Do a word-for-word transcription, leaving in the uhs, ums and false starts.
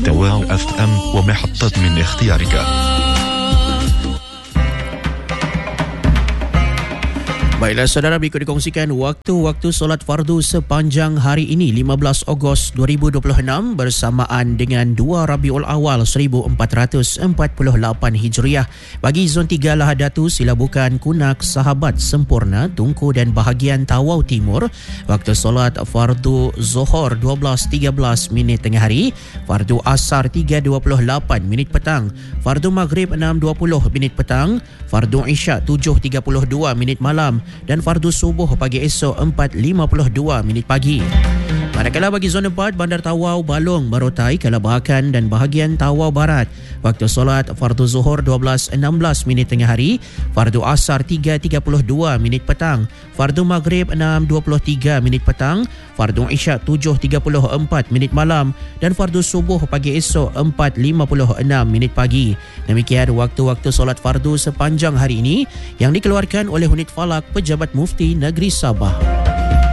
تواو اف ام ومحطة من اختيارك. Baiklah saudara, berikut dikongsikan waktu-waktu solat fardu sepanjang hari ini lima belas Ogos dua ribu dua puluh enam bersamaan dengan dua Rabiul Awal seribu empat ratus empat puluh lapan Hijriah. Bagi zon tiga Lahadatu, Silabukan, Kunak, Sahabat, Sempurna, Tungku dan bahagian Tawau Timur, waktu solat fardu Zohor dua belas tiga belas minit tengah hari, fardu Asar tiga dua puluh lapan minit petang, fardu Maghrib enam dua puluh minit petang, fardu Isyak tujuh tiga puluh dua minit malam dan fardu subuh pagi esok empat lima puluh dua minit pagi. Manakala bagi zon empat, Bandar Tawau, Balong, Barotai, Kalabahakan dan bahagian Tawau Barat, waktu solat fardu Zuhur dua belas enam belas minit tengah hari, fardu Asar tiga tiga puluh dua minit petang, fardu Maghrib enam dua puluh tiga minit petang, fardu Isyak tujuh tiga puluh empat minit malam dan fardu subuh pagi esok empat lima puluh enam minit pagi. Demikian waktu-waktu solat fardu sepanjang hari ini yang dikeluarkan oleh Unit Falak Pejabat Mufti Negeri Sabah.